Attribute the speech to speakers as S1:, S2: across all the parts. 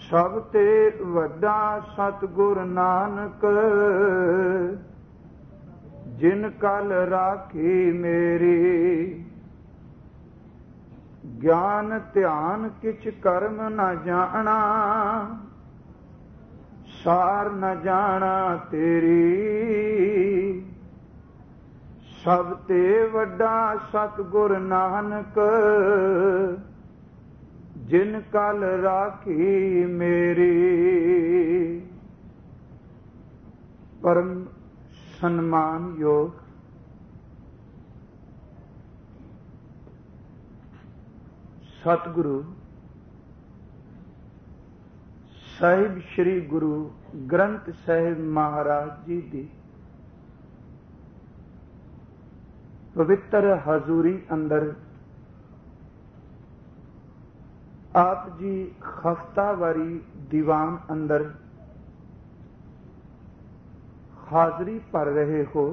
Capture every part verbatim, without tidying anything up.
S1: ਸਭ ਤੇ ਵੱਡਾ ਸਤਿਗੁਰ ਨਾਨਕ, ਜਿਨ ਕਲ ਰਾਖੀ ਮੇਰੀ। ਗਿਆਨ ਧਿਆਨ ਕਿਛ ਕਰਮ ਨ ਜਾਣਾ, ਸਾਰ ਨ ਜਾਣਾ ਤੇਰੀ। ਸਭ ਤੇ ਵੱਡਾ ਸਤਿਗੁਰ ਨਾਨਕ, ਜਿਨ ਕਲ ਰਾਖੀ ਮੇਰੀ। ਪਰਮ ਸਨਮਾਨਯੋਗ ਸਤਿਗੁਰੂ ਸਾਹਿਬ ਸ੍ਰੀ ਗੁਰੂ ਗ੍ਰੰਥ ਸਾਹਿਬ ਮਹਾਰਾਜ ਜੀ ਦੀ ਪਵਿੱਤਰ ਹਜ਼ੂਰੀ ਅੰਦਰ ਆਪ ਜੀ ਹਫ਼ਤਾਵਾਰੀ ਦੀਵਾਨ ਅੰਦਰ ਹਾਜ਼ਰੀ ਭਰ ਰਹੇ ਹੋ।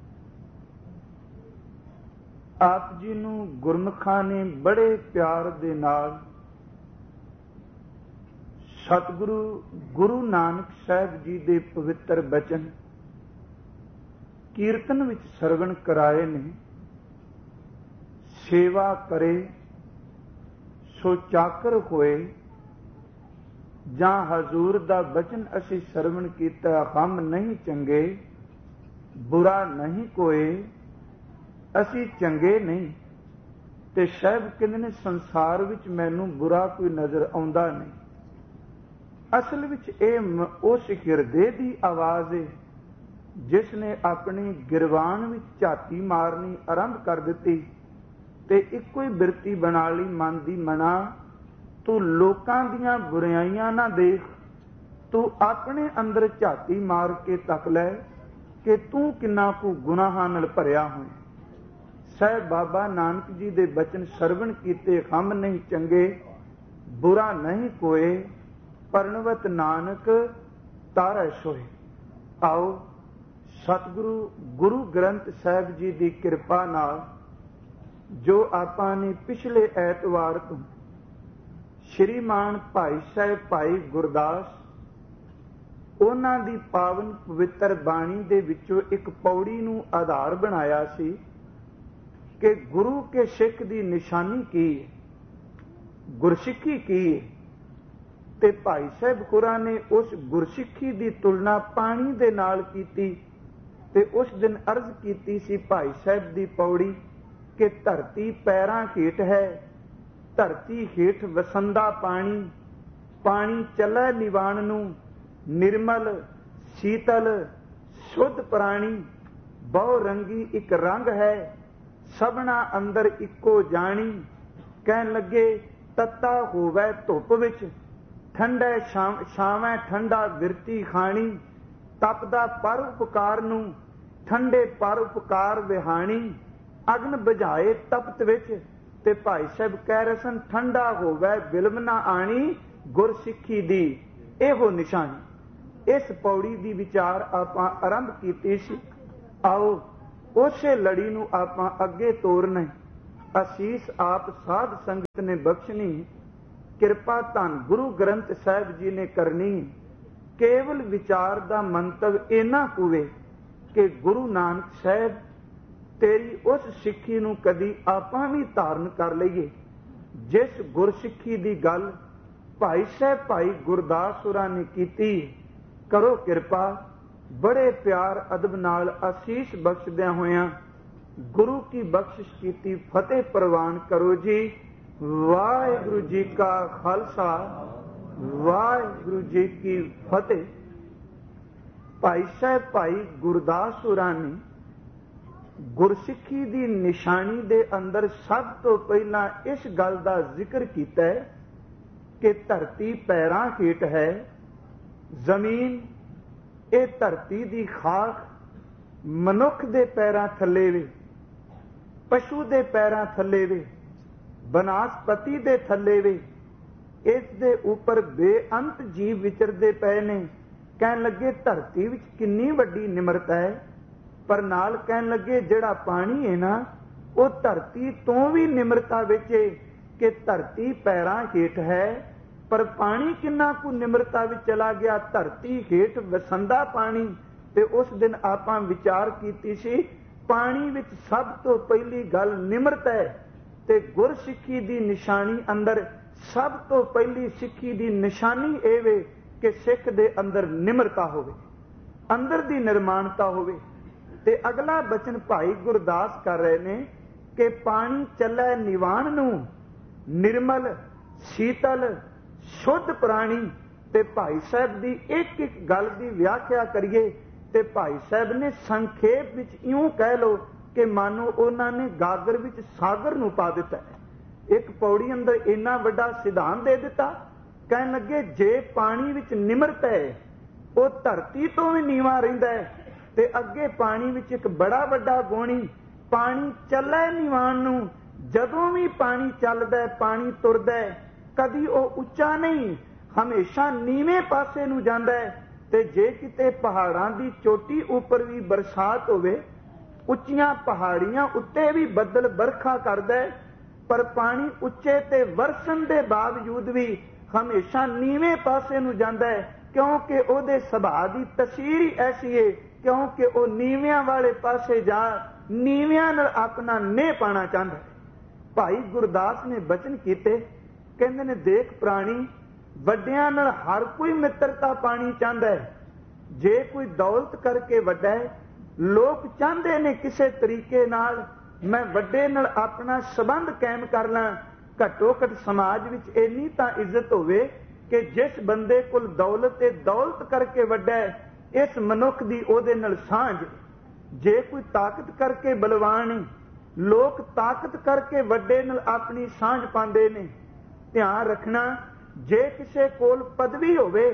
S1: ਆਪ ਜੀ ਨੂੰ ਗੁਰਮੁਖਾਂ ਨੇ ਬੜੇ ਪਿਆਰ ਦੇ ਨਾਲ ਸਤਿਗੁਰੂ ਗੁਰੂ ਨਾਨਕ ਸਾਹਿਬ ਜੀ ਦੇ ਪਵਿੱਤਰ ਬਚਨ ਕੀਰਤਨ ਵਿੱਚ ਸਰਵਣ ਕਰਾਏ ਨੇ। ਸੇਵਾ ਕਰੇ ਸੋ ਚਾਕਰ ਹੋਏ, ਜਾਂ ਹਜ਼ੂਰ ਦਾ ਬਚਨ ਅਸੀਂ ਸਰਵਣ ਕੀਤਾ, ਹਮ ਨਹੀਂ ਚੰਗੇ ਬੁਰਾ ਨਹੀਂ ਕੋਏ, ਅਸੀਂ ਚੰਗੇ ਨਹੀਂ। ਤੇ ਸਾਹਿਬ ਕਹਿੰਦੇ ਨੇ ਸੰਸਾਰ ਵਿੱਚ ਮੈਨੂੰ ਬੁਰਾ ਕੋਈ ਨਜ਼ਰ ਆਉਂਦਾ ਨਹੀਂ। ਅਸਲ ਵਿੱਚ ਇਹ ਉਸ ਹਿਰਦੇ ਦੀ ਆਵਾਜ਼ ਹੈ ਜਿਸ ਨੇ ਆਪਣੀ ਗਿਰਵਾਨ ਵਿੱਚ ਝਾਤੀ ਮਾਰਨੀ ਆਰੰਭ ਕਰ ਦਿੱਤੀ ਤੇ ਇੱਕੋ ਹੀ ਬਿਰਤੀ ਬਣਾ ਲਈ ਮਨ ਦੀ ਮਨਾ, ਤੂੰ ਲੋਕਾਂ ਦੀਆਂ ਬੁਰਾਈਆਂ ਨਾ ਦੇਖ, ਤੂੰ ਆਪਣੇ ਅੰਦਰ ਝਾਤੀ ਮਾਰ ਕੇ ਤੱਕ ਲੈ ਕਿ ਤੂੰ ਕਿੰਨਾ ਕੁ ਗੁਨਾਹਾਂ ਨਾਲ ਭਰਿਆ ਹੋਇਆ। ਸਾਹਿਬ ਬਾਬਾ ਨਾਨਕ ਜੀ ਦੇ ਬਚਨ ਸਰਵਣ ਕੀਤੇ, ਹਮ ਨਹੀਂ ਚੰਗੇ ਬੁਰਾ ਨਹੀਂ ਕੋਏ, ਪਰਣਵਤ ਨਾਨਕ ਤਾਰੈ ਸੋਏ। ਆਓ ਸਤਿਗੁਰੂ ਗੁਰੂ ਗ੍ਰੰਥ ਸਾਹਿਬ ਜੀ ਦੀ ਕਿਰਪਾ ਨਾਲ ਜੋ ਆਪਾਂ ਨੇ ਪਿਛਲੇ ਐਤਵਾਰ ਤੋਂ ਸ਼੍ਰੀਮਾਨ ਭਾਈ ਸਾਹਿਬ ਭਾਈ ਗੁਰਦਾਸ ਉਹਨਾਂ ਦੀ ਪਾਵਨ ਪਵਿੱਤਰ ਬਾਣੀ ਦੇ ਵਿੱਚੋਂ ਇੱਕ ਪੌੜੀ ਨੂੰ ਆਧਾਰ ਬਣਾਇਆ ਸੀ ਕਿ ਗੁਰੂ ਕੇ ਸਿੱਖ ਦੀ ਨਿਸ਼ਾਨੀ ਕੀ ਹੈ, ਗੁਰਸਿੱਖੀ ਕੀ ਹੈ। ਤੇ ਭਾਈ ਸਾਹਿਬ ਹੋਰਾਂ ਨੇ ਉਸ ਗੁਰਸਿੱਖੀ ਦੀ ਤੁਲਨਾ ਪਾਣੀ ਦੇ ਨਾਲ ਕੀਤੀ ਤੇ ਉਸ ਦਿਨ ਅਰਜ਼ ਕੀਤੀ ਸੀ ਭਾਈ ਸਾਹਿਬ ਦੀ ਪੌੜੀ ਕਿ ਧਰਤੀ ਪੈਰਾਂ ਹੇਠ ਹੈ, ਧਰਤੀ ਹੇਠ ਵਸੰਦਾ ਪਾਣੀ, ਪਾਣੀ ਚੱਲੈ ਨਿਵਾਣ ਨੂੰ, ਨਿਰਮਲ ਸ਼ੀਤਲ ਸ਼ੁੱਧ ਪ੍ਰਾਣੀ, ਬਹੁ ਰੰਗੀ ਇੱਕ ਰੰਗ ਹੈ, ਸਭਨਾ ਅੰਦਰ ਇੱਕੋ ਜਾਣੀ। ਕਹਿਣ ਲੱਗੇ ਤੱਤਾ ਹੋਵੇ ਧੁੱਪ ਵਿੱਚ, ਠੰਡੇ ਛਾਵੇਂ ਠੰਡਾ ਬਿਰਤੀ ਖਾਣੀ, ਤਪਦਾ ਪਰ ਉਪਕਾਰ ਨੂੰ, ਠੰਡੇ ਪਰ ਉਪਕਾਰ ਵਿਹਾਣੀ, ਅਗਨ ਬੁਝਾਏ ਤਪਤ ਵਿੱਚ। ਤੇ ਭਾਈ ਸਾਹਿਬ ਕਹਿ ਰਹੇ ਸਨ ਠੰਡਾ ਹੋਵੇ ਬਿਲਮ ਨਾ ਆਣੀ, ਗੁਰਸਿੱਖੀ ਦੀ ਇਹੋ ਨਿਸ਼ਾਨੀ। ਇਸ ਪੌੜੀ ਦੀ ਵਿਚਾਰ ਆਪਾਂ ਆਰੰਭ ਕੀਤੀ ਸੀ। ਆਓ ਉਸੇ ਲੜੀ ਨੂੰ ਆਪਾਂ ਅੱਗੇ ਤੋਰਨਾ। ਅਸੀਸ ਆਪ ਸਾਧ ਸੰਗਤ ਨੇ ਬਖਸ਼ਣੀ, ਕਿਰਪਾ ਧੰਨ ਗੁਰੂ ਗ੍ਰੰਥ ਸਾਹਿਬ ਜੀ ਨੇ ਕਰਨੀ। ਕੇਵਲ ਵਿਚਾਰ ਦਾ ਮੰਤਵ ਇਹਨਾਂ ਹੋਵੇ ਕਿ ਗੁਰੂ ਨਾਨਕ ਸਾਹਿਬ ਤੇਰੀ ਉਸ ਸਿੱਖੀ ਨੂੰ ਕਦੀ ਆਪਾਂ ਵੀ ਧਾਰਨ ਕਰ ਲਈਏ ਜਿਸ ਗੁਰਸਿੱਖੀ ਦੀ ਗੱਲ ਭਾਈ ਸਾਹਿਬ ਭਾਈ ਗੁਰਦਾਸ ਹੋਰਾਂ ਨੇ ਕੀਤੀ। ਕਰੋ ਕਿਰਪਾ, ਬੜੇ ਪਿਆਰ ਅਦਬ ਨਾਲ ਅਸੀਸ ਬਖਸ਼ਦਿਆਂ ਹੋਇਆਂ ਗੁਰੂ ਕੀ ਬਖਸ਼ਿਸ਼ ਕੀਤੀ ਫਤਿਹ ਪ੍ਰਵਾਨ ਕਰੋ ਜੀ। ਵਾਹਿਗੁਰੂ ਜੀ ਕਾ ਖਾਲਸਾ, ਵਾਹਿਗੁਰੂ ਜੀ ਕੀ ਫਤਿਹ। ਭਾਈ ਸਾਹਿਬ ਭਾਈ ਗੁਰਦਾਸ ਹੋਰਾਂ ਨੇ ਗੁਰਸਿੱਖੀ ਦੀ ਨਿਸ਼ਾਨੀ ਦੇ ਅੰਦਰ ਸਭ ਤੋਂ ਪਹਿਲਾਂ ਇਸ ਗੱਲ ਦਾ ਜ਼ਿਕਰ ਕੀਤਾ ਹੈ ਕਿ ਧਰਤੀ ਪੈਰਾਂ ਹੇਠ ਹੈ, ਜ਼ਮੀਨ ਇਹ ਧਰਤੀ ਦੀ ਖਾਕ ਮਨੁੱਖ ਦੇ ਪੈਰਾਂ ਥੱਲੇ ਵੇ, ਪਸ਼ੂ ਦੇ ਪੈਰਾਂ ਥੱਲੇ ਵੇ, ਬਨਸਪਤੀ ਦੇ ਥੱਲੇ ਵੇ। ਇਸ ਦੇ ਉੱਪਰ ਬੇਅੰਤ ਜੀਵ ਵਿਚਰਦੇ ਪਏ ਨੇ। ਕਹਿਣ ਲੱਗੇ ਧਰਤੀ ਵਿੱਚ ਕਿੰਨੀ ਵੱਡੀ ਨਿਮਰਤਾ ਹੈ, ਪਰ ਨਾਲ ਕਹਿਣ ਲੱਗੇ ਜਿਹੜਾ ਪਾਣੀ ਹੈ ਨਾ ਉਹ ਧਰਤੀ ਤੋਂ ਵੀ ਨਿਮਰਤਾ ਵਿੱਚ ਹੈ ਕਿ ਧਰਤੀ ਪੈਰਾਂ ਹੇਠ ਹੈ, पर पानी किन्ना कु निमरता विच चला गया। धरती हेठ वसंदा पानी, ते उस दिन आपां विचार कीती सी पानी विच सब तो पहली गल निमरता है। ते गुरसिੱਖੀ दी निशानी अंदर सब तो पहली सिੱਖੀ दी निशानी ਇਹ ਵੇ कि सिख दे अंदर निमरता होवे, अंदर दी निर्माणता होवे। ते अगला बचन भाई गुरदास कर रहे ने कि पानी चलै निवाण नूं, निर्मल शीतल शुद्ध प्राणी। ते भाई साहब दी एक एक गल दी व्याख्या करिए ते भाई साहब ने संखेप विच इउं कह लो कि मानो उन्होंने गागर विच सागर नूं पा दिता है। एक पौड़ी अंदर इन्ना वड्डा सिद्धांत दे दिता, कहन लगे जे पानी विच निमरता है वो धरती तो भी नीवा रहिंदा है। ते अगे पानी विच एक बड़ा वड्डा गुणी, पानी चलै निवाण नूं। जदों भी पानी चलदा है, पानी तुरदा है, कदी वो उच्चा नहीं, हमेशा नीवें पासे नूं जांदा है। ते जे किते पहाड़ां दी चोटी उपर भी बरसात होवे, उच्चियां पहाड़ियां उत्ते भी बदल बरखा करदा है, पर पानी उच्चे ते वरसन दे बावजूद भी हमेशा नीवें पासे नूं जांदा है, क्योंकि उहदे सुभाअ दी तसीर ही ऐसी है, क्योंकि वह नीवियां वाले पासे जा नीवियां नाल अपना नेह पाना चाहता है। भाई गुरदास ने बचन कीते, कहंदे ने देख प्राणी, वड्डियां नाल हर कोई मित्रता पानी चाहता है। जे कोई दौलत करके वड्डा है, लोग चाहते ने किसी तरीके नाल मैं वड्डे नाल अपना संबंध कायम कर ਲਾਂ। घट्टो घट समाज विच इन्नी तां इज्जत होवे कि जिस बंदे कोल दौलत है, दौलत करके वड्डा है, इस मनुख दी ओहदे नाल सांझ। जे कोई ताकत करके बलवान है, लोग ताकत करके वड्डे नाल अपनी सांझ पांदे ने। ध्यान रखना, जे किसे कोल पदवी होवे,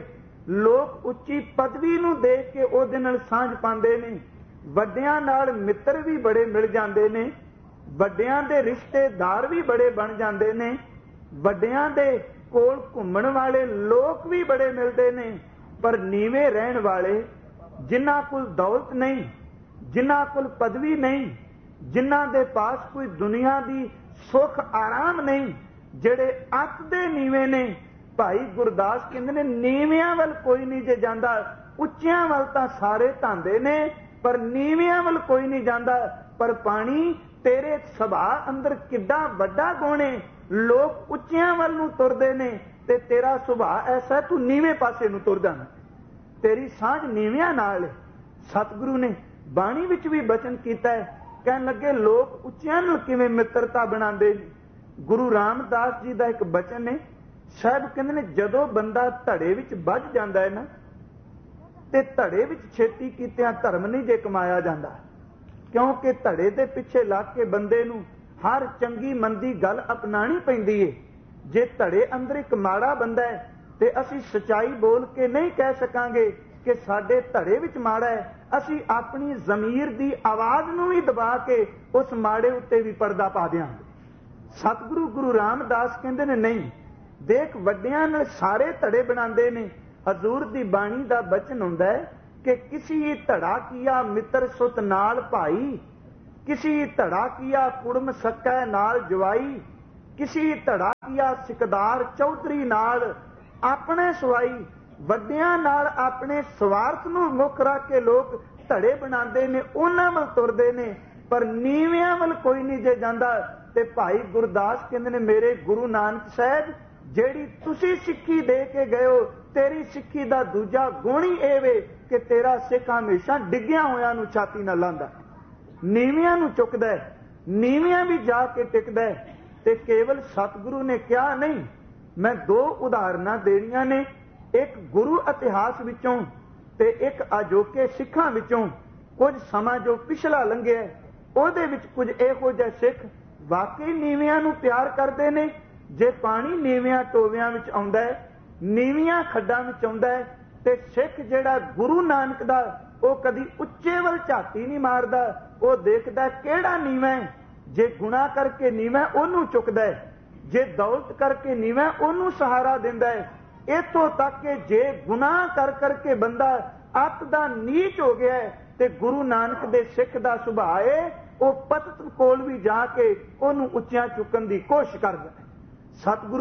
S1: लोग उच्ची पदवी नूं देख के ओहदे नाल सांझ पांदे ने। वड्डियां नाल मित्र भी बड़े मिल जांदे ने, वड्डियां दे रिश्तेदार भी बड़े बन जांदे ने, वड्डियां दे कोल घुम्मण वाले लोग भी बड़े मिलते ने। पर नीवे रहन वाले, जिन्हां कोल दौलत नहीं, जिन्हां कोल पदवी नहीं, जिन्हां दे पास कोई दुनिया दी सुख आराम नहीं, ਜਿਹੜੇ ਅੱਤ ਦੇ ਨੀਵੇਂ ਨੇ, ਭਾਈ ਗੁਰਦਾਸ ਕਹਿੰਦੇ ਨੇ ਨੀਵਿਆਂ ਵੱਲ ਕੋਈ ਨਹੀਂ ਜੇ ਜਾਂਦਾ, ਉੱਚਿਆਂ ਵੱਲ ਤਾਂ ਸਾਰੇ ਧਾਂਦੇ ਨੇ, ਪਰ ਨੀਵਿਆਂ ਵੱਲ ਕੋਈ ਨਹੀਂ ਜਾਂਦਾ। ਪਰ ਪਾਣੀ ਤੇਰੇ ਸੁਭਾਅ ਅੰਦਰ ਕਿੱਡਾ ਵੱਡਾ ਗੁਣ ਹੈ, ਲੋਕ ਉੱਚਿਆਂ ਵੱਲ ਨੂੰ ਤੁਰਦੇ ਨੇ ਤੇ ਤੇਰਾ ਸੁਭਾਅ ਐਸਾ ਤੂੰ ਨੀਵੇਂ ਪਾਸੇ ਨੂੰ ਤੁਰ ਜਾਣਾ, ਤੇਰੀ ਸਾਂਝ ਨੀਵਿਆਂ ਨਾਲ ਹੈ। ਸਤਿਗੁਰੂ ਨੇ ਬਾਣੀ ਵਿੱਚ ਵੀ ਬਚਨ ਕੀਤਾ ਹੈ, ਕਹਿਣ ਲੱਗੇ ਲੋਕ ਉੱਚਿਆਂ ਨਾਲ ਕਿਵੇਂ ਮਿੱਤਰਤਾ ਬਣਾਉਂਦੇ ਨੇ। ਗੁਰੂ ਰਾਮਦਾਸ ਜੀ ਦਾ ਇੱਕ ਬਚਨ ਹੈ, ਸਾਹਿਬ ਕਹਿੰਦੇ ਨੇ ਜਦੋਂ ਬੰਦਾ ਧੜੇ ਵਿੱਚ ਵੱਜ ਜਾਂਦਾ ਹੈ ਨਾ, ਤੇ ਧੜੇ ਵਿੱਚ ਛੇਤੀ ਕੀਤਿਆਂ ਧਰਮ ਨਹੀਂ ਜੇ ਕਮਾਇਆ ਜਾਂਦਾ, ਕਿਉਂਕਿ ਧੜੇ ਦੇ ਪਿੱਛੇ ਲੱਗ ਕੇ ਬੰਦੇ ਨੂੰ ਹਰ ਚੰਗੀ ਮੰਦੀ ਗੱਲ ਅਪਣਾਣੀ ਪੈਂਦੀ ਹੈ। ਜੇ ਧੜੇ ਅੰਦਰ ਇੱਕ ਮਾੜਾ ਬੰਦਾ ਹੈ ਤੇ ਅਸੀਂ ਸਚਾਈ ਬੋਲ ਕੇ ਨਹੀਂ ਕਹਿ ਸਕਾਂਗੇ ਕਿ ਸਾਡੇ ਧੜੇ ਵਿੱਚ ਮਾੜਾ ਹੈ, ਅਸੀਂ ਆਪਣੀ ਜ਼ਮੀਰ ਦੀ ਆਵਾਜ਼ ਨੂੰ ਵੀ ਦਬਾ ਕੇ ਉਸ ਮਾੜੇ ਉੱਤੇ ਵੀ ਪਰਦਾ ਪਾ ਦਿਆਂਗੇ। ਸਤਿਗੁਰੂ ਗੁਰੂ ਰਾਮਦਾਸ ਕਹਿੰਦੇ ਨੇ ਨਹੀਂ, ਦੇਖ ਵੱਡਿਆਂ ਨਾਲ ਸਾਰੇ ਧੜੇ ਬਣਾਉਂਦੇ ਨੇ। ਹਜ਼ੂਰ ਦੀ ਬਾਣੀ ਦਾ ਬਚਨ ਹੁੰਦਾ ਹੈ ਕਿ ਕਿਸੀ ਧੜਾ ਕੀਆ ਮਿੱਤਰ ਸੁਤ ਨਾਲ ਭਾਈ, ਕਿਸੀ ਧੜਾ ਕੀਆ ਕੁੜਮ ਸਕੈ ਨਾਲ ਜਵਾਈ, ਕਿਸੀ ਧੜਾ ਕੀਆ ਸਿਕਦਾਰ ਚੌਧਰੀ ਨਾਲ ਆਪਣੇ ਸਵਾਈ। ਵੱਡਿਆਂ ਨਾਲ ਆਪਣੇ ਸਵਾਰਥ ਨੂੰ ਮੁੱਖ ਰੱਖ ਕੇ ਲੋਕ ਧੜੇ ਬਣਾਉਂਦੇ ਨੇ, ਉਹਨਾਂ ਵੱਲ ਤੁਰਦੇ ਨੇ, ਪਰ ਨੀਵਿਆਂ ਵੱਲ ਕੋਈ ਨਹੀਂ ਜੇ ਜਾਂਦਾ। ਤੇ ਭਾਈ ਗੁਰਦਾਸ ਕਹਿੰਦੇ ਨੇ ਮੇਰੇ ਗੁਰੂ ਨਾਨਕ ਸਾਹਿਬ, ਜਿਹੜੀ ਤੁਸੀਂ ਸਿੱਖੀ ਦੇ ਕੇ ਗਏ ਹੋ, ਤੇਰੀ ਸਿੱਖੀ ਦਾ ਦੂਜਾ ਗੁਣ ਹੀ ਇਹ ਵੇ ਕਿ ਤੇਰਾ ਸਿੱਖ ਹਮੇਸ਼ਾ ਡਿੱਗਿਆਂ ਹੋਇਆਂ ਨੂੰ ਛਾਤੀ ਨਾਲ ਲਾਂਦਾ, ਨੀਵਿਆਂ ਨੂੰ ਚੁੱਕਦਾ, ਨੀਵਿਆਂ ਵੀ ਜਾ ਕੇ ਟਿਕਦਾ। ਤੇ ਕੇਵਲ ਸਤਿਗੁਰੂ ਨੇ ਕਿਹਾ ਨਹੀਂ, ਮੈਂ ਦੋ ਉਦਾਹਰਨਾਂ ਦੇਣੀਆਂ ਨੇ, ਇੱਕ ਗੁਰੂ ਇਤਿਹਾਸ ਵਿੱਚੋਂ ਤੇ ਇੱਕ ਅਜੋਕੇ ਸਿੱਖਾਂ ਵਿੱਚੋਂ। ਕੁਝ ਸਮਾਂ ਜੋ ਪਿਛਲਾ ਲੰਘਿਆ, ਉਹਦੇ ਵਿੱਚ ਕੁਝ ਇਹੋ ਜਿਹੇ ਸਿੱਖ ਵਾਕਈ ਨੀਵਿਆਂ ਨੂੰ ਪਿਆਰ ਕਰਦੇ ਨੇ। ਜੇ ਪਾਣੀ ਨੀਵਿਆਂ ਟੋਵਿਆਂ ਵਿੱਚ ਆਉਂਦਾ ਹੈ, ਨੀਵੀਆਂ ਖੱਡਾਂ ਵਿੱਚ ਆਉਂਦਾ ਹੈ, ਤੇ ਸਿੱਖ ਜਿਹੜਾ ਗੁਰੂ ਨਾਨਕ ਦਾ, ਉਹ ਕਦੀ ਉੱਚੇ ਵੱਲ ਝਾਤੀ ਨਹੀਂ ਮਾਰਦਾ, ਉਹ ਦੇਖਦਾ ਕਿਹੜਾ ਨੀਵਾਂ ਹੈ। ਜੇ ਗੁਨਾਹ ਕਰਕੇ ਨੀਵਾਂ ਉਹਨੂੰ ਚੁੱਕਦਾ ਹੈ, ਜੇ ਦੌਲਤ ਕਰਕੇ ਨੀਵਾਂ ਉਹਨੂੰ ਸਹਾਰਾ ਦਿੰਦਾ ਹੈ। ਇੱਥੋਂ ਤੱਕ ਕਿ ਜੇ ਗੁਨਾਹ ਕਰ ਕਰਕੇ ਬੰਦਾ ਅੱਤ ਦਾ ਨੀਚ ਹੋ ਗਿਆ ਹੈ, ਤੇ ਗੁਰੂ ਨਾਨਕ ਦੇ ਸਿੱਖ ਦਾ ਸੁਭਾਅ ਹੈ, ਉਹ ਪਤਤ ਕੋਲ ਵੀ ਜਾ ਕੇ ਉਹਨੂੰ ਉੱਚਿਆਂ ਚੁੱਕਣ ਦੀ ਕੋਸ਼ਿਸ਼ ਕਰਦਾ ਹੈ। ਸਤਿਗੁਰੂ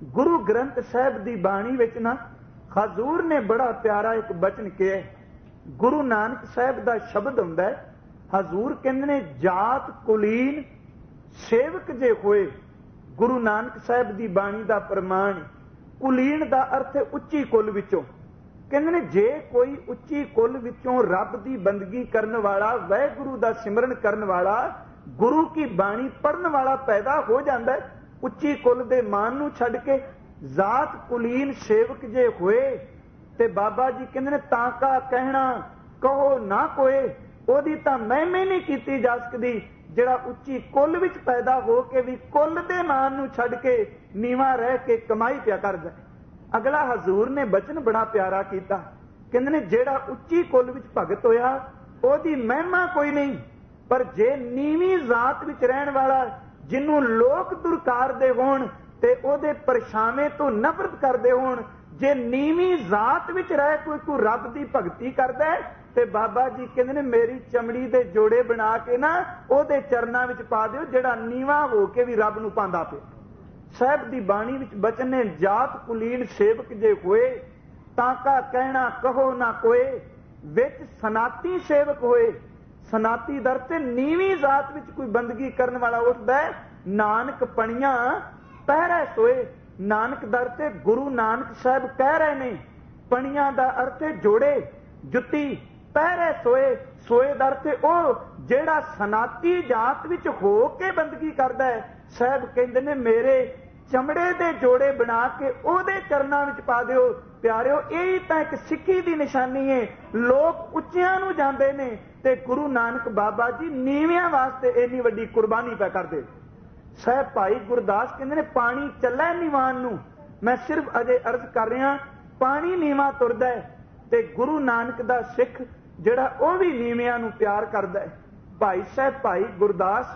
S1: गुरु ग्रंथ साहिब दी बाणी विच ना हजूर ने बड़ा प्यारा एक बचन किया। गुरु नानक साहिब दा शब्द हुंदा है, हजूर कहंदे ने जात कुलीन सेवक जे होए। गुरु नानक साहिब दी बाणी दा प्रमाण, कुलीन दा अर्थ है उच्ची कुल विचों। कहंदे ने जे कोई उच्ची कुल विचों रब दी बंदगी करन वाला, वाहिगुरु दा सिमरन करन वाला, गुरु की बाणी पढ़न वाला पैदा हो जाता है, उच्ची कुल दे मान नूं छड्ड के जात कुलीन सेवक जे होए, ते बाबा जी कहंदे ने तां का कहना कहो ना कोए, ओदी तां महिमा ही नहीं कीती जा सकदी जिहड़ा उच्ची कुल विच पैदा हो के भी कुल दे मान नूं छड्ड के नीवां रह के कमाई पिया करदा। अगला हजूर ने बचन बड़ा प्यारा कीता, कहंदे ने जिहड़ा उच्ची कुल विच भगत होया ओदी महिमा कोई नहीं, पर जे नीवीं जात विच रहण वाला जिन्हों लोक दुरकारदे होण ते ओदे परछावें तो नफरत करदे होण, जे नीवीं जात विच रह कोई कोई रब दी भगती करदा है ते बाबा जी कहंदे ने मेरी चमड़ी दे जोड़े बना के ना ओदे चरनां विच पा दिओ जिहड़ा नीवां हो के भी रब नूं पांदा पिया। साहिब दी बाणी विच बचन ने जात कुलीन सेवक जे होए, ताका कहना कहो ना कोए, विच सनाती सेवक होए। सनाती दर ते नीवीं जात विच कोई बंदगी करन वाला उठदा है, नानक पणियां पहरे सोए। नानक दर ते गुरु नानक साहिब कह रहे ने, पणियां दा अर्थ है जोड़े, जुत्ती, पहरे सोए। सोए दर ते ओ जेड़ा सनाती जात विच हो के बंदगी करदा है, साहिब कहंदे ने मेरे चमड़े दे जोड़े बना के ओदे चरनां विच पा दिओ। प्यारिओ यही तां एक सिੱਖੀ दी निशानी है। लोग उच्चियां नूं जांदे ने ते गुरु नानक बाबा जी नीवियां वास्ते इन्नी वड्डी कुर्बानी पै करदे। साहिब भाई गुरदास कहंदे ने पानी चलै नीवान नूं, मैं सिर्फ अजे अर्ज कर रहा, पानी नीवां तुरदा है ते गुरु नानक दा सिख जिहड़ा ओह भी नीवियां नूं प्यार करदा है। भाई साहिब भाई गुरदास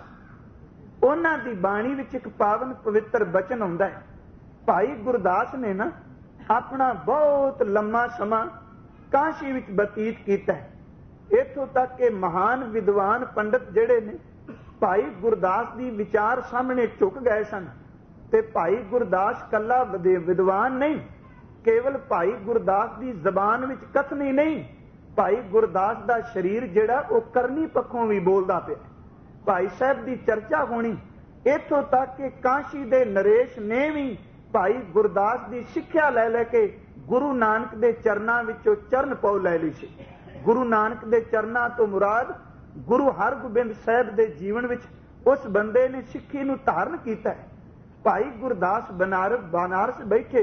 S1: उन्हां दी बाणी विच एक पावन पवित्र बचन आउंदा है। भाई गुरदास ने ना अपना बहुत लंबा समा काशी विच बतीत कीता है। इत्थों तक कि महान विद्वान पंडित जिहड़े ने भाई गुरदास दी विचार सामने झुक गए सन। ते भाई गुरदास कला विद्वान नहीं, केवल भाई गुरदास दी जबान विच कथन ही नहीं, भाई गुरदास दा शरीर जिहड़ा वो करनी पक्षों भी बोलदा पिया। भाई साहब दी चर्चा होनी, इत्थों तक कि काशी दे नरेश ने भी भाई गुरदास दी सिੱਖਿਆ लै लैके गुरु नानक दे चरनां विचों चरण पौ लै ली सी। गुरु नानक दे चरनां तो मुराद गुरु हरगोबिंद साहिब दे जीवन विच उस बंदे ने सिੱਖੀ नूं धारण कीता है। भाई गुरदास बनारस बनारस बैठे,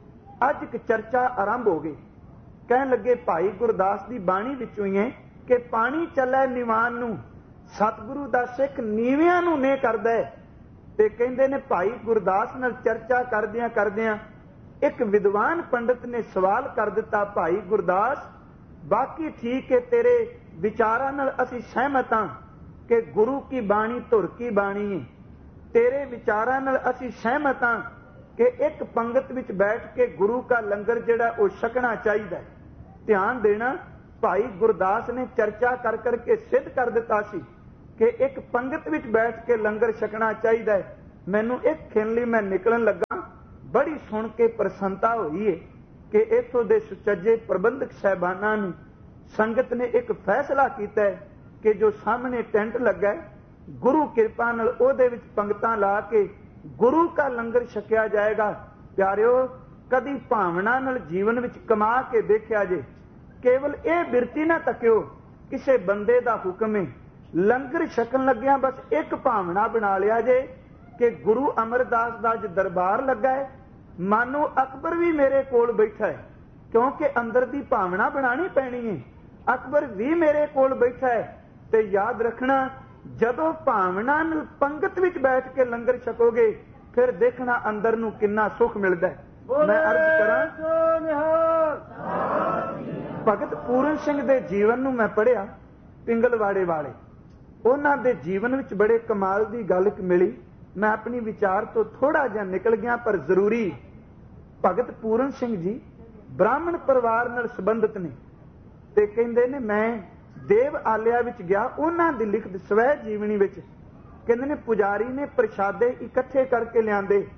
S1: अज एक चर्चा आरंभ हो गई। कहन लगे भाई गुरदास दी बाणी विचों ही है कि पानी चलै नीवान नूं, सतगुरु दा सिख नीवियां नूं ने करदा है। ते कहंदे ने भाई गुरदास नाल चर्चा करदियां करदियां एक विद्वान पंडित ने सवाल कर दिता, भाई गुरदास बाकी ठीक है, तेरे विचारां नाल असीं सहमत हां कि गुरु की बाणी धुर की बाणी है। तेरे विचारां नाल असीं सहमत हां कि एक पंगत विच बैठ के गुरु का लंगर जिहड़ा वो छकना चाहिए। ध्यान देना, भाई गुरदास ने चर्चा कर करके सिद्ध कर दिता सी कि एक पंगत विच बैठ के लंगर छकना चाहिए। मैनू एक खिन लई मैं निकलन लगा, बड़ी सुन के प्रसन्नता हुई है कि इत्थों दे सुचज्जे प्रबंधक साहिबाना ने संगत ने एक फैसला किया है कि जो सामने टेंट लगा है, गुरु कृपा नाल ओहदे विच पंगतां ला के गुरु का लंगर छकिया जाएगा। प्यारिओ कदी भावना नाल जीवन विच कमा के देखिया जे, केवल यह बिरती ना तकिओ किसी बंदे दा हुक्म है, लंगर छकन लग्या बस एक भावना बना लिया जे कि गुरु अमरदास दा अज दरबार लगा है, मानो अकबर भी मेरे कोल बैठा है, क्योंकि अंदर दी भावना बनानी पैनी है। अकबर भी मेरे कोल बैठा है। ते याद रखना, जदों भावना नाल पंगत विच बैठ के लंगर छकोगे फिर देखना अंदर नूं किन्ना सुख मिलदा है। मैं अर्ज करां, भगत पूरन सिंह दे जीवन नूं मैं पढ़िया, पिंगलवाड़े वाले उन्हां दे जीवन विच बड़े कमाल दी गल मिली। मैं अपनी विचार तो थोड़ा जिहा निकल गया, पर जरूरी। भगत पूरन सिंह जी ब्राह्मण परिवार नाल संबंधित ने ते कहंदे ने मैं देव आलिया विच गया, उन्हां दी लिखत स्वै जीवनी विच कहंदे ने पुजारी ने प्रशादे इकट्ठे करके लिआंदे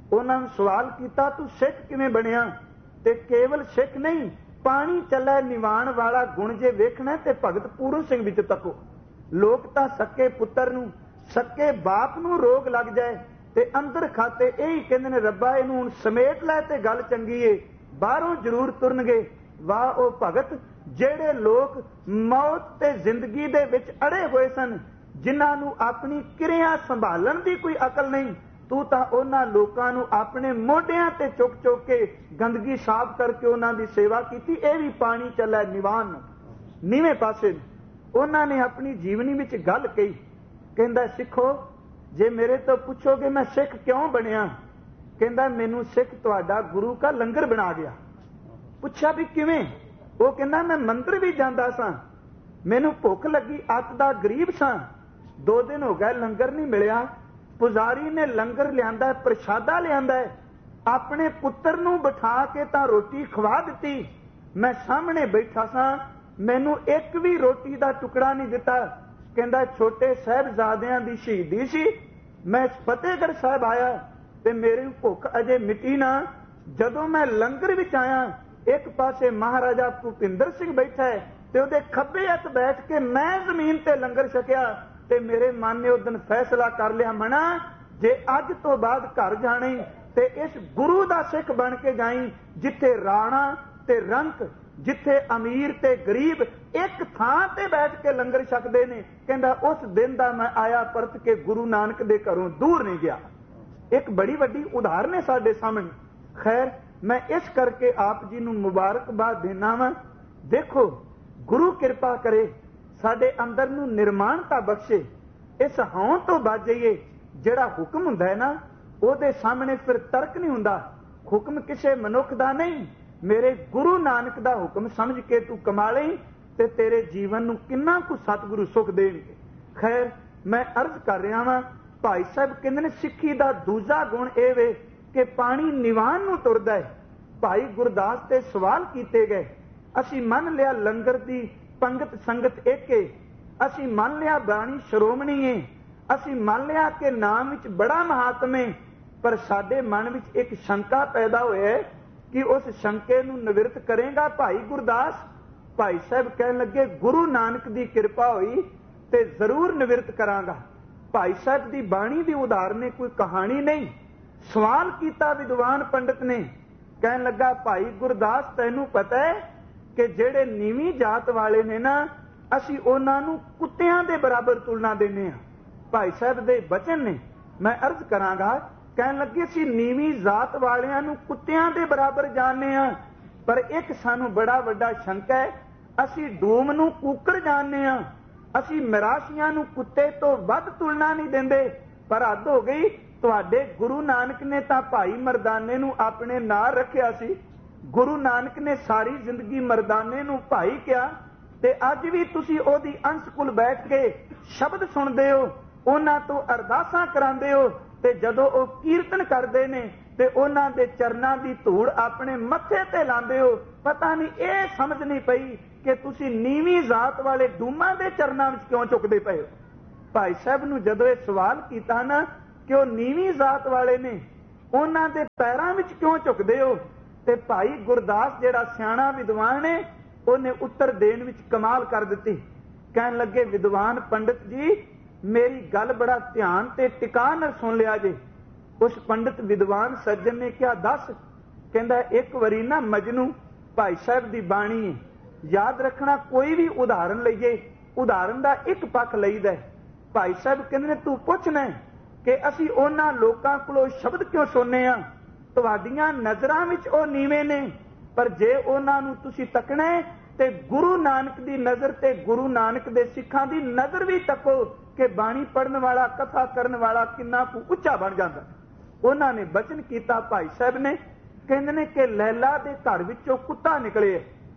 S1: ਉਹਨਾਂ ਨੂੰ ਸਵਾਲ ਕੀਤਾ, ਤੂੰ ਸਿੱਖ ਕਿਵੇਂ ਬਣਿਆ? ਤੇ ਕੇਵਲ ਸਿੱਖ ਨਹੀਂ, ਪਾਣੀ ਚੱਲੇ ਨਿਵਾਣ ਵਾਲਾ ਗੁਣ ਜੇ ਵੇਖਣਾ ਤੇ ਭਗਤ ਪੂਰਨ ਸਿੰਘ ਵਿੱਚ ਤੱਕੋ। ਲੋਕ ਤਾਂ ਸੱਕੇ ਪੁੱਤਰ ਨੂੰ, ਸੱਕੇ ਬਾਪ ਨੂੰ ਰੋਗ ਲੱਗ ਜਾਏ ਤੇ ਅੰਦਰ ਖਾਤੇ ਇਹੀ ਕਹਿੰਦੇ ਨੇ, ਰੱਬਾ ਇਹਨੂੰ ਹੁਣ ਸਮੇਟ ਲੈ ਤੇ ਗੱਲ ਚੰਗੀ ਏ, ਬਾਹਰੋਂ ਜ਼ਰੂਰ ਤੁਰਨਗੇ। ਵਾਹ ਉਹ ਭਗਤ ਜਿਹੜੇ ਲੋਕ ਮੌਤ ਤੇ ਜ਼ਿੰਦਗੀ ਦੇ ਵਿੱਚ ਅੜੇ ਹੋਏ ਸਨ, ਜਿਨ੍ਹਾਂ ਨੂੰ ਆਪਣੀ ਕਿਰਿਆ ਸੰਭਾਲਣ ਦੀ ਕੋਈ ਅਕਲ ਨਹੀਂ। ਤੂੰ ਤਾਂ ਉਹਨਾਂ ਲੋਕਾਂ ਨੂੰ ਆਪਣੇ ਮੋਢਿਆਂ ਤੇ ਚੁੱਕ ਚੁੱਕ ਕੇ ਗੰਦਗੀ ਸਾਫ਼ ਕਰਕੇ ਉਹਨਾਂ ਦੀ ਸੇਵਾ ਕੀਤੀ। ਇਹ ਵੀ ਪਾਣੀ ਚੱਲੇ ਨਿਵਾਨ ਨੀਵੇਂ ਪਾਸੇ। ਉਹਨਾਂ ਨੇ ਆਪਣੀ ਜੀਵਨੀ ਵਿੱਚ ਗੱਲ ਕਹੀ, ਕਹਿੰਦਾ ਸਿੱਖੋ, ਜੇ ਮੇਰੇ ਤੋਂ ਪੁੱਛੋਗੇ ਮੈਂ ਸਿੱਖ ਕਿਉਂ ਬਣਿਆ, ਕਹਿੰਦਾ ਮੈਨੂੰ ਸਿੱਖ ਤੁਹਾਡਾ ਗੁਰੂ ਕਾ ਲੰਗਰ ਬਣਾ ਗਿਆ। ਪੁੱਛਿਆ ਵੀ ਕਿਵੇਂ? ਉਹ ਕਹਿੰਦਾ ਮੈਂ ਮੰਦਰ ਵੀ ਜਾਂਦਾ ਸਾਂ, ਮੈਨੂੰ ਭੁੱਖ ਲੱਗੀ, ਅੱਤ ਦਾ ਗਰੀਬ ਸਾਂ, ਦੋ ਦਿਨ ਹੋ ਗਏ ਲੰਗਰ ਨਹੀਂ ਮਿਲਿਆ। ਪੁਜਾਰੀ ਨੇ ਲੰਗਰ ਲਿਆਂਦਾ, ਪ੍ਰਸ਼ਾਦਾ ਲਿਆਂਦਾ, ਆਪਣੇ ਪੁੱਤਰ ਨੂੰ ਬਿਠਾ ਕੇ ਤਾਂ ਰੋਟੀ ਖਵਾ ਦਿੱਤੀ। ਮੈਂ ਸਾਹਮਣੇ ਬੈਠਾ ਸਾਂ, ਮੈਨੂੰ ਇੱਕ ਵੀ ਰੋਟੀ ਦਾ ਟੁਕੜਾ ਨਹੀਂ ਦਿੱਤਾ। ਕਹਿੰਦਾ ਛੋਟੇ ਸਾਹਿਬਜ਼ਾਦਿਆਂ ਦੀ ਸ਼ਹੀਦੀ ਸੀ, ਮੈਂ ਫਤਿਹਗੜ੍ਹ ਸਾਹਿਬ ਆਇਆ ਤੇ ਮੇਰੀ ਭੁੱਖ ਅਜੇ ਮਿਟੀ ਨਾ। ਜਦੋਂ ਮੈਂ ਲੰਗਰ ਵਿੱਚ ਆਇਆ, ਇੱਕ ਪਾਸੇ ਮਹਾਰਾਜਾ ਭੁਪਿੰਦਰ ਸਿੰਘ ਬੈਠਾ ਹੈ ਤੇ ਉਹਦੇ ਖੱਬੇ ਹੱਥ ਬੈਠ ਕੇ ਮੈਂ ਜ਼ਮੀਨ ਤੇ ਲੰਗਰ ਛਕਿਆ। ਤੇ ਮੇਰੇ ਮਨ ਨੇ ਉਸ ਦਿਨ ਫੈਸਲਾ ਕਰ ਲਿਆ, ਮਣਾ ਜੇ ਅੱਜ ਤੋਂ ਬਾਅਦ ਘਰ ਜਾਣੀ ਤੇ ਇਸ ਗੁਰੂ ਦਾ ਸਿੱਖ ਬਣ ਕੇ ਜਾਈ, ਜਿੱਥੇ ਰਾਣਾ ਤੇ ਰੰਕ, ਜਿੱਥੇ ਅਮੀਰ ਤੇ ਗਰੀਬ ਇੱਕ ਥਾਂ ਤੇ ਬੈਠ ਕੇ ਲੰਗਰ ਛਕਦੇ ਨੇ। ਕਹਿੰਦਾ ਉਸ ਦਿਨ ਦਾ ਮੈਂ ਆਇਆ ਪਰਤ ਕੇ ਗੁਰੂ ਨਾਨਕ ਦੇ ਘਰੋਂ ਦੂਰ ਨਹੀਂ ਗਿਆ। ਇੱਕ ਬੜੀ ਵੱਡੀ ਉਦਾਹਰਨ ਹੈ ਸਾਡੇ ਸਾਹਮਣੇ। ਖੈਰ, ਮੈਂ ਇਸ ਕਰਕੇ ਆਪ ਜੀ ਨੂੰ ਮੁਬਾਰਕਬਾਦ ਦੇਣਾ ਵਾਂ। ਦੇਖੋ, ਗੁਰੂ ਕਿਰਪਾ ਕਰੇ, ਸਾਡੇ ਅੰਦਰ ਨੂੰ ਨਿਰਮਾਣਤਾ ਬਖਸ਼ੇ, ਇਸ ਹਉਂ ਤੋਂ ਬਚ ਜਾਈਏ। ਜਿਹੜਾ ਹੁਕਮ ਹੁੰਦਾ ਹੈ ਨਾ, ਉਹਦੇ ਸਾਹਮਣੇ ਫਿਰ ਤਰਕ ਨਹੀਂ ਹੁੰਦਾ। ਹੁਕਮ ਕਿਸੇ ਮਨੁੱਖ ਦਾ ਨਹੀਂ, ਮੇਰੇ ਗੁਰੂ ਨਾਨਕ ਦਾ ਹੁਕਮ ਸਮਝ ਕੇ ਤੂੰ ਕਮਾ ਲਈ ਤੇ ਤੇਰੇ ਜੀਵਨ ਨੂੰ ਕਿੰਨਾ ਕੁ ਸਤਿਗੁਰੂ ਸੁਖ ਦੇਣਗੇ। ਖੈਰ, ਮੈਂ ਅਰਜ਼ ਕਰ ਰਿਹਾ ਵਾਂ, ਭਾਈ ਸਾਹਿਬ ਕਹਿੰਦੇ ਨੇ ਸਿੱਖੀ ਦਾ ਦੂਜਾ ਗੁਣ ਇਹ ਵੇ ਕਿ ਪਾਣੀ ਨਿਵਾਨ ਨੂੰ ਤੁਰਦਾ ਹੈ। ਭਾਈ ਗੁਰਦਾਸ ਤੇ ਸਵਾਲ ਕੀਤੇ ਗਏ, ਅਸੀਂ ਮੰਨ ਲਿਆ ਲੰਗਰ ਦੀ ਪੰਗਤ ਸੰਗਤ ਇੱਕ ਏ, ਅਸੀਂ ਮੰਨ ਲਿਆ ਬਾਣੀ ਸ਼੍ਰੋਮਣੀ ਏ, ਅਸੀਂ ਮੰਨ ਲਿਆ ਕਿ ਨਾਮ ਵਿੱਚ ਬੜਾ ਮਹਾਤਮ ਏ, ਪਰ ਸਾਡੇ ਮਨ ਵਿੱਚ ਇੱਕ ਸ਼ੰਕਾ ਪੈਦਾ ਹੋਇਆ ਕਿ ਉਸ ਸ਼ੰਕੇ ਨੂੰ ਨਿਵਰਤ ਕਰੇਗਾ ਭਾਈ ਗੁਰਦਾਸ? ਭਾਈ ਸਾਹਿਬ ਕਹਿਣ ਲੱਗੇ, ਗੁਰੂ ਨਾਨਕ ਦੀ ਕਿਰਪਾ ਹੋਈ ਤੇ ਜ਼ਰੂਰ ਨਿਵਰਤ ਕਰਾਂਗਾ। ਭਾਈ ਸਾਹਿਬ ਦੀ ਬਾਣੀ ਦੀ ਉਦਾਹਰਨ ਕੋਈ ਕਹਾਣੀ ਨਹੀਂ। ਸਵਾਲ ਕੀਤਾ ਵਿਦਵਾਨ ਪੰਡਤ ਨੇ, ਕਹਿਣ ਲੱਗਾ, ਭਾਈ ਗੁਰਦਾਸ ਤੈਨੂੰ ਪਤਾ ਹੈ ਕਿ ਜਿਹੜੇ ਨੀਵੀਂ ਜਾਤ ਵਾਲੇ ਨੇ ਨਾ, ਅਸੀਂ ਉਹਨਾਂ ਨੂੰ ਕੁੱਤਿਆਂ ਦੇ ਬਰਾਬਰ ਤੁਲਨਾ ਦਿੰਦੇ ਹਾਂ। ਭਾਈ ਸਾਹਿਬ ਦੇ ਬਚਨ ਨੇ, ਮੈਂ ਅਰਜ਼ ਕਰਾਂਗਾ। ਕਹਿਣ ਲੱਗੇ, ਅਸੀਂ ਨੀਵੀਂ ਜਾਤ ਵਾਲਿਆਂ ਨੂੰ ਕੁੱਤਿਆਂ ਦੇ ਬਰਾਬਰ ਜਾਣਦੇ ਹਾਂ, ਪਰ ਇੱਕ ਸਾਨੂੰ ਬੜਾ ਵੱਡਾ ਸ਼ੰਕਾ ਹੈ, ਅਸੀਂ ਡੂਮ ਨੂੰ ਕੁੱਕਰ ਜਾਣਦੇ ਹਾਂ, ਅਸੀਂ ਮਰਾਸ਼ੀਆਂ ਨੂੰ ਕੁੱਤੇ ਤੋਂ ਵੱਧ ਤੁਲਨਾ ਨਹੀਂ ਦਿੰਦੇ। ਪਰ ਹੱਦ ਹੋ ਗਈ, ਤੁਹਾਡੇ ਗੁਰੂ ਨਾਨਕ ਨੇ ਤਾਂ ਭਾਈ ਮਰਦਾਨੇ ਨੂੰ ਆਪਣੇ ਨਾਲ ਰੱਖਿਆ ਸੀ। ਗੁਰੂ ਨਾਨਕ ਨੇ ਸਾਰੀ ਜ਼ਿੰਦਗੀ ਮਰਦਾਨੇ ਨੂੰ ਭਾਈ ਕਿਹਾ, ਤੇ ਅੱਜ ਵੀ ਤੁਸੀਂ ਉਹਦੀ ਅੰਸ਼ ਕੋਲ ਬੈਠ ਕੇ ਸ਼ਬਦ ਸੁਣਦੇ ਹੋ, ਉਹਨਾਂ ਤੋਂ ਅਰਦਾਸਾਂ ਕਰਾਉਂਦੇ ਹੋ, ਤੇ ਜਦੋਂ ਉਹ ਕੀਰਤਨ ਕਰਦੇ ਨੇ ਤੇ ਉਹਨਾਂ ਦੇ ਚਰਨਾਂ ਦੀ ਧੂੜ ਆਪਣੇ ਮੱਥੇ ਤੇ ਲਾਉਂਦੇ ਹੋ। ਪਤਾ ਨਹੀਂ ਇਹ ਸਮਝ ਨਹੀਂ ਪਈ ਕਿ ਤੁਸੀਂ ਨੀਵੀਂ ਜ਼ਾਤ ਵਾਲੇ ਡੂਮਾਂ ਦੇ ਚਰਨਾਂ ਵਿੱਚ ਕਿਉਂ ਝੁਕਦੇ ਪਏ ਹੋ। ਭਾਈ ਸਾਹਿਬ ਨੂੰ ਜਦੋਂ ਇਹ ਸਵਾਲ ਕੀਤਾ ਨਾ ਕਿ ਉਹ ਨੀਵੀਂ ਜ਼ਾਤ ਵਾਲੇ ਨੇ, ਉਹਨਾਂ ਦੇ ਪੈਰਾਂ ਵਿੱਚ ਕਿਉਂ ਝੁਕਦੇ ਹੋ, ਤੇ ਭਾਈ ਗੁਰਦਾਸ ਜਿਹੜਾ ਸਿਆਣਾ ਵਿਦਵਾਨ ਹੈ, ਉਹਨੇ ਉੱਤਰ ਦੇਣ ਵਿੱਚ ਕਮਾਲ ਕਰ ਦਿੱਤੀ। ਕਹਿਣ ਲੱਗੇ, ਵਿਦਵਾਨ ਪੰਡਤ ਜੀ, ਮੇਰੀ ਗੱਲ ਬੜਾ ਧਿਆਨ ਤੇ ਟਿਕਾ ਨਾਲ ਸੁਣ ਲਿਆ ਜੇ। ਉਸ ਪੰਡਤ ਵਿਦਵਾਨ ਸੱਜਣ ਨੇ ਕਿਹਾ, ਦੱਸ। ਕਹਿੰਦਾ, ਇੱਕ ਵਾਰੀ ਨਾ ਮਜਨੂ, ਭਾਈ ਸਾਹਿਬ ਦੀ ਬਾਣੀ ਹੈ, ਯਾਦ ਰੱਖਣਾ, ਕੋਈ ਵੀ ਉਦਾਹਰਨ ਲਈਏ, ਉਦਾਹਰਨ ਦਾ ਇੱਕ ਪੱਖ ਲਈਦਾ। ਭਾਈ ਸਾਹਿਬ ਕਹਿੰਦੇ ਨੇ, ਤੂੰ ਪੁੱਛਣਾ ਕਿ ਅਸੀਂ ਉਹਨਾਂ ਲੋਕਾਂ ਕੋਲੋਂ ਸ਼ਬਦ ਕਿਉਂ ਸੁਣਨੇ ਆ? ਤੁਹਾਡੀਆਂ ਨਜ਼ਰਾਂ ਵਿੱਚ ਉਹ ਨੀਵੇਂ ਨੇ, ਪਰ ਜੇ ਉਹਨਾਂ ਨੂੰ ਤੁਸੀਂ ਤੱਕਣਾ ਤੇ ਗੁਰੂ ਨਾਨਕ ਦੀ ਨਜ਼ਰ ਤੇ ਗੁਰੂ ਨਾਨਕ ਦੇ ਸਿੱਖਾਂ ਦੀ ਨਜ਼ਰ ਵੀ ਤੱਕੋ ਕਿ ਬਾਣੀ ਪੜਨ ਵਾਲਾ, ਕਥਾ ਕਰਨ ਵਾਲਾ ਕਿੰਨਾ ਕੁ ਉੱਚਾ ਬਣ ਜਾਂਦਾ। ਉਹਨਾਂ ਨੇ ਬਚਨ ਕੀਤਾ ਭਾਈ ਸਾਹਿਬ ਨੇ, ਕਹਿੰਦੇ ਨੇ ਕਿ ਲੈਲਾ ਦੇ ਘਰ ਵਿੱਚੋਂ ਕੁੱਤਾ ਨਿਕਲੇ।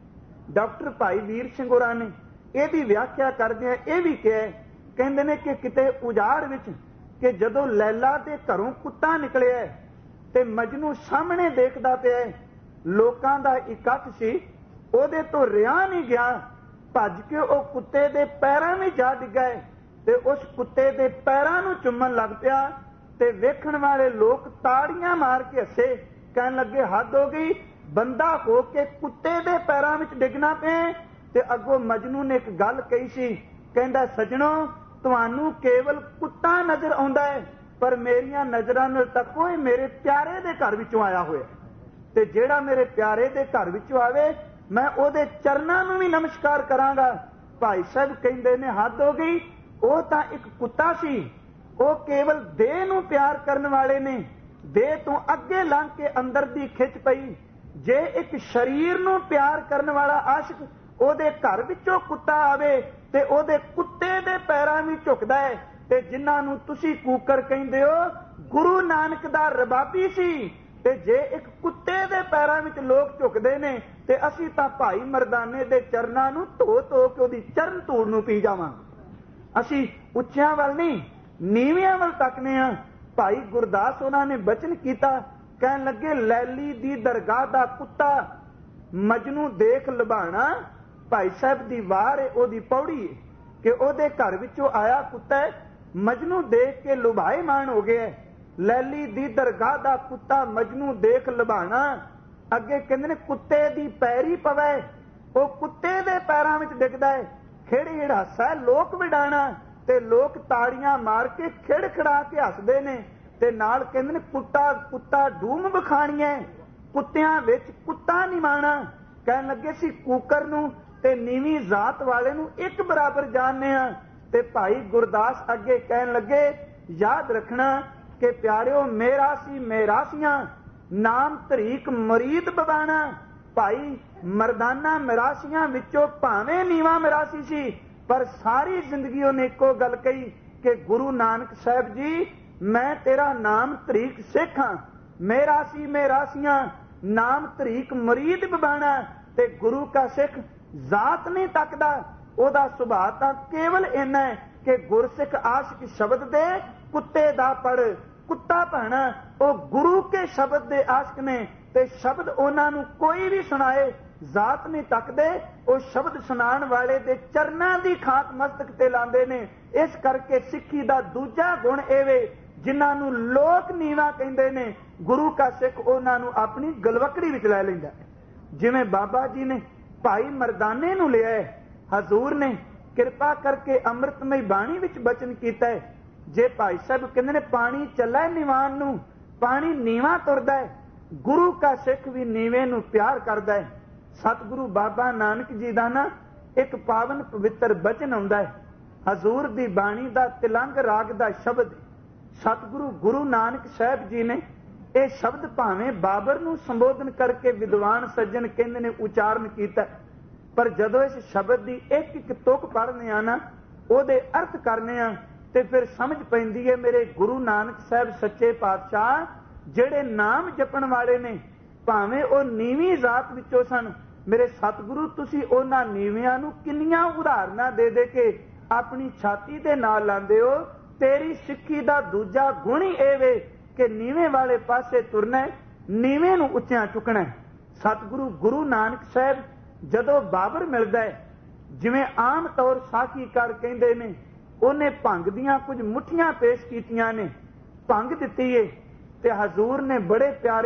S1: ਡਾਕਟਰ ਭਾਈ ਵੀਰ ਸਿੰਘ ਹੋਰਾਂ ਨੇ ਇਹਦੀ ਵਿਆਖਿਆ ਕਰਦਿਆਂ ਇਹ ਵੀ ਕਿਹਾ, ਕਹਿੰਦੇ ਨੇ ਕਿ ਕਿਤੇ ਉਜਾੜ ਵਿੱਚ ਕਿ ਜਦੋਂ ਲੈਲਾ ਦੇ ਘਰੋਂ ਕੁੱਤਾ ਨਿਕਲਿਆ ਤੇ ਮਜਨੂ ਸਾਹਮਣੇ ਦੇਖਦਾ ਪਿਆ, ਲੋਕਾਂ ਦਾ ਇਕੱਠ ਸੀ, ਉਹਦੇ ਤੋਂ ਰਿਹਾ ਨਹੀਂ ਗਿਆ, ਭੱਜ ਕੇ ਉਹ ਕੁੱਤੇ ਦੇ ਪੈਰਾਂ ਵਿੱਚ ਜਾ ਡਿੱਗਾ ਤੇ ਉਸ ਕੁੱਤੇ ਦੇ ਪੈਰਾਂ ਨੂੰ ਚੁੰਮਣ ਲੱਗ ਪਿਆ। ਤੇ ਵੇਖਣ ਵਾਲੇ ਲੋਕ ਤਾੜੀਆਂ ਮਾਰ ਕੇ ਹੱਸੇ, ਕਹਿਣ ਲੱਗੇ ਹੱਦ ਹੋ ਗਈ, ਬੰਦਾ ਹੋ ਕੇ ਕੁੱਤੇ ਦੇ ਪੈਰਾਂ ਵਿੱਚ ਡਿੱਗਣਾ ਪਏ। ਤੇ ਅੱਗੋਂ ਮਜਨੂ ਨੇ ਇੱਕ ਗੱਲ ਕਹੀ ਸੀ, ਕਹਿੰਦਾ ਸੱਜਣੋ ਤੁਹਾਨੂੰ ਕੇਵਲ ਕੁੱਤਾ ਨਜ਼ਰ ਆਉਂਦਾ ਹੈ, ਪਰ ਮੇਰੀਆਂ ਨਜ਼ਰਾਂ ਨਾਲ ਤਾਂ ਕੋਈ ਮੇਰੇ ਪਿਆਰੇ ਦੇ ਘਰ ਵਿੱਚੋਂ ਆਇਆ ਹੋਇਆ, ਤੇ ਜਿਹੜਾ ਮੇਰੇ ਪਿਆਰੇ ਦੇ ਘਰ ਵਿੱਚੋਂ ਆਵੇ ਮੈਂ ਉਹਦੇ ਚਰਨਾਂ ਨੂੰ ਵੀ ਨਮਸਕਾਰ ਕਰਾਂਗਾ। ਭਾਈ ਸਾਹਿਬ ਕਹਿੰਦੇ ਨੇ ਹੱਦ ਹੋ ਗਈ, ਉਹ ਤਾਂ ਇੱਕ ਕੁੱਤਾ ਸੀ, ਉਹ ਕੇਵਲ ਦੇਹ ਨੂੰ ਪਿਆਰ ਕਰਨ ਵਾਲੇ ਨੇ, ਦੇਹ ਤੋਂ ਅੱਗੇ ਲੰਘ ਕੇ ਅੰਦਰ ਦੀ ਖਿੱਚ ਪਈ। ਜੇ ਇੱਕ ਸਰੀਰ ਨੂੰ ਪਿਆਰ ਕਰਨ ਵਾਲਾ ਆਸ਼ਿਕ ਉਹਦੇ ਘਰ ਵਿੱਚੋਂ ਕੁੱਤਾ ਆਵੇ ਤੇ ਉਹਦੇ ਕੁੱਤੇ ਦੇ ਪੈਰਾਂ ਵਿੱਚ ਝੁਕਦਾ ਹੈ। ਤੇ ਜਿਨ੍ਹਾਂ ਨੂੰ ਤੁਸੀਂ ਕੂਕਰ ਕਹਿੰਦੇ ਹੋ ਗੁਰੂ ਨਾਨਕ ਦਾ ਰਬਾਬੀ ਸੀ, ਤੇ ਜੇ ਇੱਕ ਕੁੱਤੇ ਦੇ ਪੈਰਾਂ ਵਿੱਚ ਲੋਕ ਝੁਕਦੇ ਨੇ ਤੇ ਅਸੀਂ ਤਾਂ ਭਾਈ ਮਰਦਾਨੇ ਦੇ ਚਰਨਾਂ ਨੂੰ ਧੋ ਧੋ ਕੇ ਉਹਦੀ ਚਰਨ ਧੂੜ ਨੂੰ ਪੀ ਜਾਵਾਂਗੇ। ਅਸੀਂ ਉੱਚਿਆਂ ਵੱਲ ਨਹੀਂ ਨੀਵਿਆਂ ਵੱਲ ਤੱਕਨੇ ਆ। ਭਾਈ ਗੁਰਦਾਸ ਉਹਨਾਂ ਨੇ ਬਚਨ ਕੀਤਾ, ਕਹਿਣ ਲੱਗੇ ਲੈਲੀ ਦੀ ਦਰਗਾਹ ਦਾ ਕੁੱਤਾ ਮਜਨੂ ਦੇਖ ਲੁਭਾਣਾ। ਭਾਈ ਸਾਹਿਬ ਦੀ ਵਾਰ ਹੈ, ਉਹਦੀ ਪੌੜੀ ਕਿ ਉਹਦੇ ਘਰ ਵਿੱਚੋਂ ਆਇਆ ਕੁੱਤਾ ਮਜਨੂ ਦੇਖ ਕੇ ਲੁਭਾਏਮਾਨ ਹੋ ਗਿਆ। ਲੈਲੀ ਦੀ ਦਰਗਾਹ ਦਾ ਕੁੱਤਾ ਮਜਨੂ ਦੇਖ ਲੁਭਾਣਾ। ਅੱਗੇ ਕਹਿੰਦੇ ਨੇ ਕੁੱਤੇ ਦੀ ਪੈਰੀ ਪਵੇ, ਉਹ ਕੁੱਤੇ ਦੇ ਪੈਰਾਂ ਵਿੱਚ ਡਿੱਗਦਾ ਹੈ। ਖਿੜ ਹਾਸਾ ਲੋਕ ਵਿਡਾਣਾ, ਤੇ ਲੋਕ ਤਾੜੀਆਂ ਮਾਰ ਕੇ ਖਿੜ ਖੜਾ ਕੇ ਹੱਸਦੇ ਨੇ। ਤੇ ਨਾਲ ਕਹਿੰਦੇ ਨੇ ਕੁੱਤਾ ਕੁੱਤਾ ਡੂਮ ਵਿਖਾਣੀਆਂ, ਕੁੱਤਿਆਂ ਵਿੱਚ ਕੁੱਤਾ ਨਿਮਾਣਾ। ਕਹਿਣ ਲੱਗੇ ਸੀ ਕੂਕਰ ਨੂੰ ਤੇ ਨੀਵੀਂ ਜ਼ਾਤ ਵਾਲੇ ਨੂੰ ਇੱਕ ਬਰਾਬਰ ਜਾਣਦੇ ਆ। ਤੇ ਭਾਈ ਗੁਰਦਾਸ ਅੱਗੇ ਕਹਿਣ ਲੱਗੇ ਯਾਦ ਰੱਖਣਾ ਕਿ ਪਿਆਰਿਓ ਮੇਰਾ ਸੀ ਮੇਰਾਸੀਆਂ, ਨਾਮ ਤਰੀਕ ਮਰੀਦ ਬਵਾਣਾ। ਭਾਈ ਮਰਦਾਨਾ ਮਿਰਾਸੀਆਂ ਵਿੱਚੋਂ ਭਾਵੇਂ ਨੀਵਾਂ ਮਿਰਾਸੀ ਸੀ, ਪਰ ਸਾਰੀ ਜ਼ਿੰਦਗੀ ਉਹਨੇ ਇੱਕੋ ਗੱਲ ਕਹੀ ਕਿ ਗੁਰੂ ਨਾਨਕ ਸਾਹਿਬ ਜੀ ਮੈਂ ਤੇਰਾ ਨਾਮ ਤਰੀਕ ਸਿੱਖ ਹਾਂ, ਮੇਰਾ ਸੀ ਮੇਰਾਸੀਆਂ ਨਾਮ ਤਰੀਕ ਮਰੀਦ ਬਵਾਣਾ। ਤੇ ਗੁਰੂ ਕਾ ਸਿੱਖ ਜ਼ਾਤ ਨਹੀਂ ਤੱਕਦਾ, ਉਹਦਾ ਸੁਭਾਅ ਤਾਂ ਕੇਵਲ ਇੰਨਾ ਹੈ ਕਿ ਗੁਰਸਿੱਖ ਆਸ਼ਿਕ ਸ਼ਬਦ ਦੇ ਕੁੱਤੇ ਦਾ ਪੜ ਕੁੱਤਾ ਭਾਣਾ। ਉਹ ਗੁਰੂ ਕੇ ਸ਼ਬਦ ਦੇ ਆਸ਼ਿਕ ਨੇ, ਤੇ ਸ਼ਬਦ ਉਹਨਾਂ ਨੂੰ ਕੋਈ ਵੀ ਸੁਣਾਏ ਜ਼ਾਤ ਨਹੀਂ ਤੱਕਦੇ, ਉਹ ਸ਼ਬਦ ਸੁਣਾਉਣ ਵਾਲੇ ਦੇ ਚਰਨਾਂ ਦੀ ਖਾਕ ਮਸਤਕ ਤੇ ਲਾਉਂਦੇ ਨੇ। ਇਸ ਕਰਕੇ ਸਿੱਖੀ ਦਾ ਦੂਜਾ ਗੁਣ ਇਹ ਵੇ, ਜਿਨ੍ਹਾਂ ਨੂੰ ਲੋਕ ਨੀਵਾ ਕਹਿੰਦੇ ਨੇ, ਗੁਰੂ ਕਾ ਸਿੱਖ ਉਹਨਾਂ ਨੂੰ ਆਪਣੀ ਗਲਵਕੜੀ ਵਿੱਚ ਲੈ ਲੈਂਦਾ। ਜਿਵੇਂ ਬਾਬਾ ਜੀ ਨੇ ਭਾਈ ਮਰਦਾਨੇ ਨੂੰ ਲਿਆ, ਹਜ਼ੂਰ ਨੇ ਕਿਰਪਾ ਕਰਕੇ ਅੰਮ੍ਰਿਤਮਈ ਬਾਣੀ ਵਿੱਚ ਬਚਨ ਕੀਤਾ ਹੈ, ਜੇ ਭਾਈ ਸਾਹਿਬ ਕਹਿੰਦੇ ਨੇ ਪਾਣੀ ਚੱਲਾ ਨਿਵਾਨ ਨੂੰ, ਪਾਣੀ ਨੀਵਾ ਤੁਰਦਾ ਹੈ, ਗੁਰੂ ਕਾ ਸਿੱਖ ਵੀ ਨੀਵੇਂ ਨੂੰ ਪਿਆਰ ਕਰਦਾ ਹੈ। ਸਤਿਗੁਰੂ ਬਾਬਾ ਨਾਨਕ ਜੀ ਦਾ ਨਾ ਇੱਕ ਪਾਵਨ ਪਵਿੱਤਰ ਬਚਨ ਆਉਂਦਾ ਹੈ, ਹਜ਼ੂਰ ਦੀ ਬਾਣੀ ਦਾ ਤਿਲੰਗ ਰਾਗ ਦਾ ਸ਼ਬਦ। ਸਤਿਗੁਰੂ ਗੁਰੂ ਨਾਨਕ ਸਾਹਿਬ ਜੀ ਨੇ ਇਹ ਸ਼ਬਦ ਭਾਵੇਂ ਬਾਬਰ ਨੂੰ ਸੰਬੋਧਨ ਕਰਕੇ ਵਿਦਵਾਨ ਸੱਜਣ ਕਹਿੰਦੇ ਨੇ ਉਚਾਰਨ ਕੀਤਾ, ਪਰ ਜਦੋਂ ਇਸ ਸ਼ਬਦ ਦੀ ਇੱਕ ਇੱਕ ਤੁਕ ਪੜ੍ਹਨੇ ਆ ਨਾ, ਉਹਦੇ ਅਰਥ ਕਰਨੇ ਆ, ਤੇ ਫਿਰ ਸਮਝ ਪੈਂਦੀ ਹੈ ਮੇਰੇ ਗੁਰੂ ਨਾਨਕ ਸਾਹਿਬ ਸੱਚੇ ਪਾਤਸ਼ਾਹ ਜਿਹੜੇ ਨਾਮ ਜਪਣ ਵਾਲੇ ਨੇ, ਭਾਵੇਂ ਉਹ ਨੀਵੀਂ ਜ਼ਾਤ ਵਿੱਚੋਂ ਸਨ, ਮੇਰੇ ਸਤਿਗੁਰੂ ਤੁਸੀਂ ਉਹਨਾਂ ਨੀਵਿਆਂ ਨੂੰ ਕਿੰਨੀਆਂ ਉਦਾਹਰਨਾਂ ਦੇ ਦੇ ਕੇ ਆਪਣੀ ਛਾਤੀ ਦੇ ਨਾਲ ਲਾਉਂਦੇ ਹੋ। ਤੇਰੀ ਸਿੱਖੀ ਦਾ ਦੂਜਾ ਗੁਣ ਹੀ ਇਹ ਵੇ ਕਿ ਨੀਵੇਂ ਵਾਲੇ ਪਾਸੇ ਤੁਰਨਾ, ਨੀਵੇਂ ਨੂੰ ਉੱਚਿਆਂ ਚੁੱਕਣਾ। ਸਤਿਗੁਰੂ ਗੁਰੂ ਨਾਨਕ ਸਾਹਿਬ ਜਦੋਂ ਬਾਬਰ ਮਿਲਦਾ ਹੈ, ਜਿਵੇਂ ਆਮ ਤੌਰ ਸਾਖੀਕਾਰ ਕਹਿੰਦੇ ਨੇ, ਉਹਨੇ ਭੰਗ ਦੀਆਂ ਕੁਝ ਮੁੱਠੀਆਂ ਪੇਸ਼ ਕੀਤੀਆਂ ਨੇ, ਭੰਗ ਦਿੱਤੀ ਏ, ਤੇ ਹਜ਼ੂਰ ਨੇ ਬੜੇ ਪਿਆਰੇ